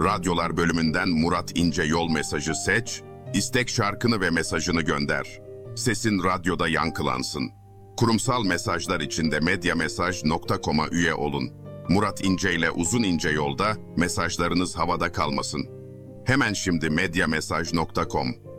Radyolar bölümünden Murat İnce Yol mesajı seç, istek şarkını ve mesajını gönder. Sesin radyoda yankılansın. Kurumsal mesajlar için de medyamesaj.com'a üye olun. Murat İnce ile Uzun İnce Yol'da mesajlarınız havada kalmasın. Hemen şimdi medyamesaj.com